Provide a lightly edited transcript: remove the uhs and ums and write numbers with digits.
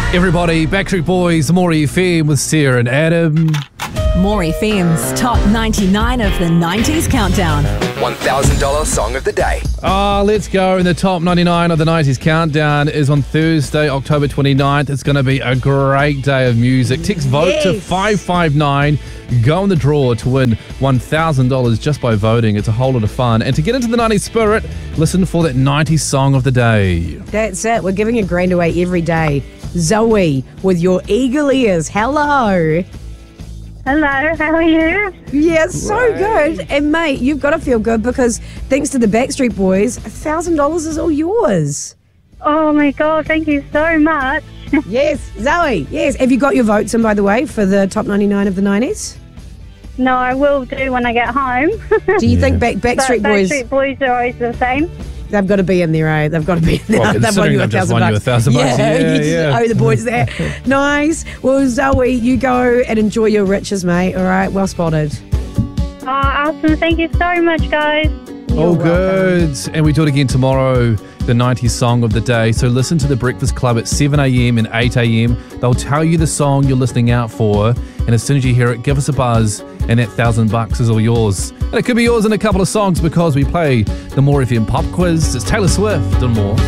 Everybody, Backstreet Boys, More FM with Sarah and Adam. More FM's top 99 of the 90s countdown. $1,000 song of the day. Let's go. And the top 99 of the 90s countdown is on Thursday, October 29th. It's going to be a great day of music. Text vote to 559. Go in the draw to win $1,000 just by voting. It's a whole lot of fun. And to get into the 90s spirit, listen for that 90s song of the day. That's it. We're giving $1,000 away every day. Zoe, with your eagle ears. Hello. Hello, how are you? Yeah, so good. And mate, you've got to feel good because thanks to the Backstreet Boys, $1,000 is all yours. Oh my God, thank you so much. Yes, Zoe. Yes. Have you got your votes in, by the way, for the top 99 of the 90s? No, I will do when I get home. Do you think Backstreet Boys... Backstreet Boys are always the same. They've got to be in there, eh? They've got to be in there. Well, they've won you $1,000. Yeah, you just owe the boys that. Nice. Well, Zoe, you go and enjoy your riches, mate. All right, well spotted. Oh, awesome. Thank you so much, guys. All good. And we do it again tomorrow, the 90s song of the day. So listen to The Breakfast Club at 7 a.m. and 8 a.m. They'll tell you the song you're listening out for. And as soon as you hear it, give us a buzz. And that $1,000 is all yours. And it could be yours in a couple of songs because we play the More FM Pop Quiz. It's Taylor Swift and more.